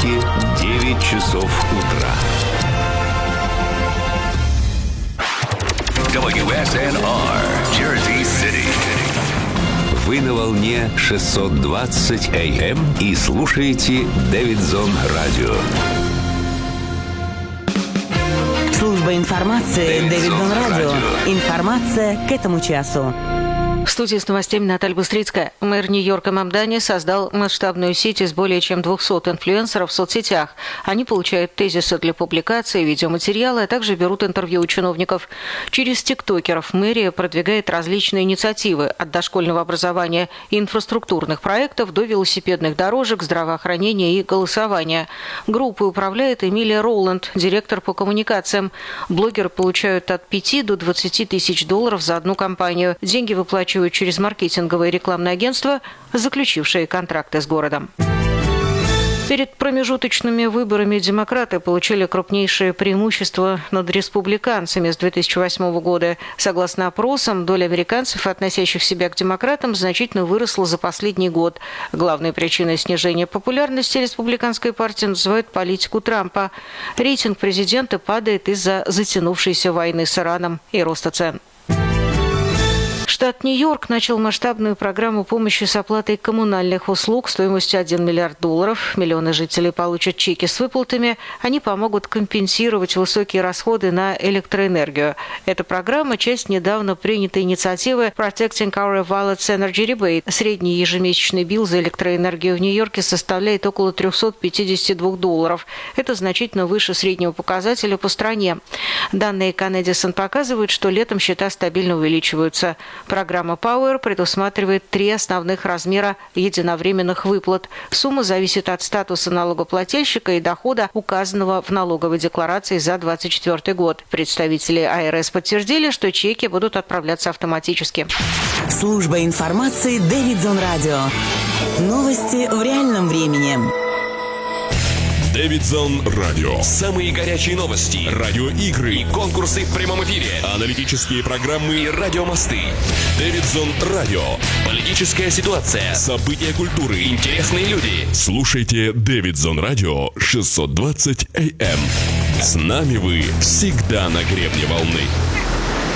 Нью-Йорке 9 часов утра. WSNR, Jersey City. Вы на волне 620 AM и слушаете Дэвидсон Радио. Служба информации Дэвидсон Радио. Информация к этому часу. В студии с новостями Наталья Быстрицкая. Мэр Нью-Йорка Мамдани создал масштабную сеть из более чем 200 инфлюенсеров в соцсетях. Они получают тезисы для публикации, видеоматериалы, а также берут интервью у чиновников. Через тиктокеров мэрия продвигает различные инициативы от дошкольного образования и инфраструктурных проектов до велосипедных дорожек, здравоохранения и голосования. Группой управляет Эмилия Роланд, директор по коммуникациям. Блогеры получают от 5 до 20 тысяч долларов за одну кампанию. Деньги выплачивают через маркетинговые рекламные агентства, заключившие контракты с городом. Перед промежуточными выборами демократы получили крупнейшее преимущество над республиканцами с 2008 года. Согласно опросам, доля американцев, относящих себя к демократам, значительно выросла за последний год. Главной причиной снижения популярности республиканской партии называют политику Трампа. Рейтинг президента падает из-за затянувшейся войны с Ираном и роста цен. Штат Нью-Йорк начал масштабную программу помощи с оплатой коммунальных услуг стоимостью $1 миллиард. Миллионы жителей получат чеки с выплатами. Они помогут компенсировать высокие расходы на электроэнергию. Эта программа – часть недавно принятой инициативы Protecting Our Wallets Energy Rebate. Средний ежемесячный билл за электроэнергию в Нью-Йорке составляет около $352. Это значительно выше среднего показателя по стране. Данные Canedison показывают, что летом счета стабильно увеличиваются. Программа Power предусматривает 3 основных размера единовременных выплат. Сумма зависит от статуса налогоплательщика и дохода, указанного в налоговой декларации за 2024 год. Представители АРС подтвердили, что чеки будут отправляться автоматически. Служба информации Дэвидсон Радио. Новости в реальном времени. Дэвидсон Радио. Самые горячие новости, радиоигры и конкурсы в прямом эфире, аналитические программы и радиомосты. Дэвидсон Радио. Политическая ситуация, события культуры, интересные люди. Слушайте Дэвидсон Радио 620 AM. С нами вы всегда на гребне волны.